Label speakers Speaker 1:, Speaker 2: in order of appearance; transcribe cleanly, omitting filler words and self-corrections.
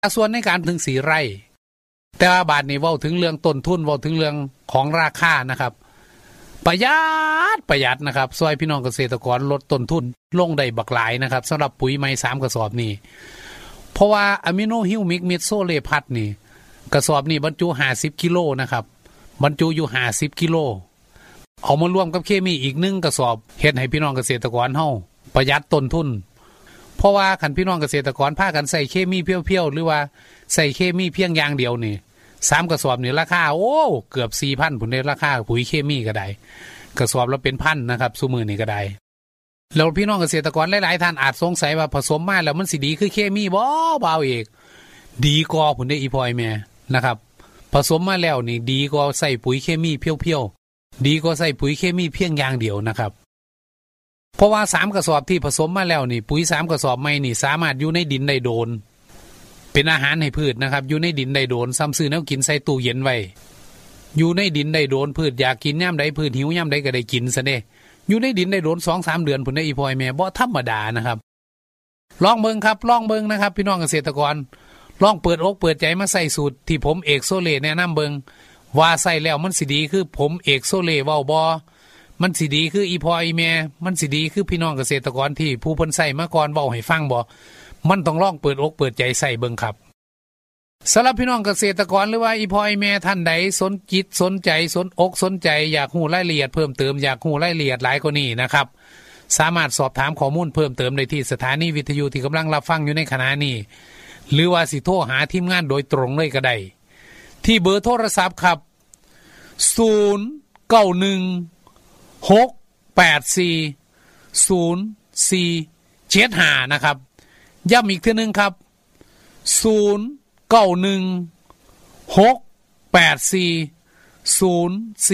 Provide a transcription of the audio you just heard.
Speaker 1: ส่วนในการถึง4 ไร่แต่ว่าบาทนี้เว้าถึงเรื่องต้นทุนเว้าถึงเรื่องของราคานะครับประหยัดนะครับช่วยพี่น้องเกษตรกรลดต้นทุนลงได้บักหลายนะครับสำหรับปุ๋ยไม้3กระสอบนี้เพราะว่าอะมิโนฮิวมิกมิดโซเลพัดนี่กระสอบนี้บรรจุ50กิโลนะครับบรรจุอยู่50กิโลเอามารวมกับเคมีอีก1กระสอบเฮ็ดให้พี่น้องเกษตรกรเฮาประหยัดต้นทุนเพราะว่าคันพี่น้องเกษตรกรพากันใส่เคมีเพียวๆหรือว่าใส่เคมีเพียงอย่างเดียวนี่3กระสอบนี่ราคาเกือบ 4,000 พุ่นเด้ราคาปุ๋ยเคมีก็ได้กระสอบละเป็นพันนะครับซุมื้อนี้ก็ได้แล้วพี่น้องเกษตรกรหลายๆท่านอาจสงสัยว่าผสมมาแล้วมันสิดีคือเคมีบ่าวเอกดีกว่าพุ่นเด้อีพ่อแม่นะครับผสมมาแล้วนี่ดีกว่าใส่ปุ๋ยเคมีเพียวๆดีกว่าใส่ปุ๋ยเคมีเพียงอย่างเดียวนะครับเพราะว่า3กระสอบที่ผสมมาแล้วนี่ปุ๋ย3กระสอบใหม่นี่สามารถอยู่ในดินได้โดนเป็นอาหารให้พืชนะครับอยู่ในดินได้โดนซ้ำซื้อแนวกินใส่ตู้เย็นไว้อยู่ในดินได้โดนพืชอยากกินยามใดพืชหิวยามใดก็ได้กินซะเด้อยู่ในดินได้โดน 2-3 เดือนพุ่นได้อีพ่อแม่บ่ธรรมดานะครับลองเบิ่งครับลองเบิ่งนะครับพี่น้องเกษตรกรลองเปิดอกเปิดใจมาใส่สูตรที่ผมเอกโซเลแนะนำเบิ่งว่าใส่แล้วมันสิดีคือผมเอกโซเลเว้าบ่มันสิดีคืออีพ่ออีแม่มันสิดีคือพี่น้องเกษตรกรที่ผู้เพิ่นใส่มาก่อนเว้าให้ฟังบ่มันต้องลองเปิดอกเปิดใจใส่เบิ่งครับสำหรับพี่น้องเกษตรกรหรือว่าอีพ่ออีแม่ท่านใดสนจิตสนใจสนอกสนใจอยากรู้รายละเอียดเพิ่มเติมอยากรู้รายละเอียดหลายกว่านี้นะครับสามารถสอบถามข้อมูลเพิ่มเติมได้ที่สถานีวิทยุที่กำลังรับฟังอยู่ในขณะนี้หรือว่าสิโทรหาทีมงานโดยตรงเลยก็ได้ที่เบอร์โทรศัพท์ครับ0916840475นะครับย้ำอีกทีนึงครับ09168404